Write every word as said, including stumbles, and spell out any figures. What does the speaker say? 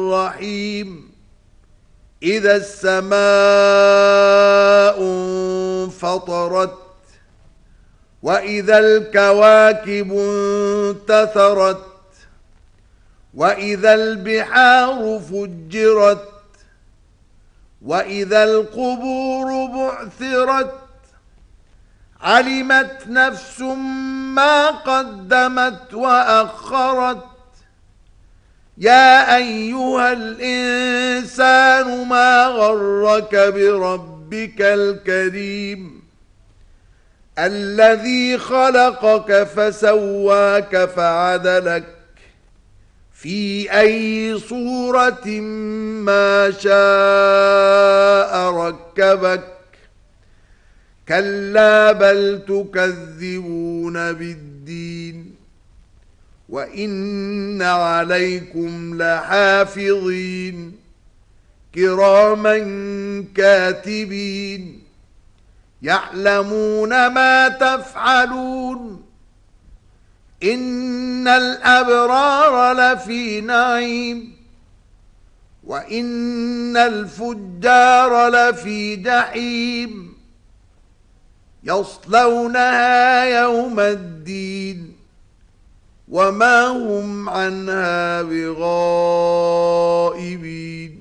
الرحيم إذا السماء انفطرت وإذا الكواكب انتثرت وإذا البحار فجرت وإذا القبور بعثرت علمت نفس ما قدمت وأخرت يا أيها الإنسان ما غرك بربك الكريم الذي خلقك فسواك فعدلك في أي صورة ما شاء ركبك كلا بل تكذبون بالدين وإن عليكم لحافظين كراما كاتبين يعلمون ما تفعلون إن الأبرار لفي نعيم وإن الفجار لفي جحيم يصلونها يوم الدين وما هم عنها بغائبين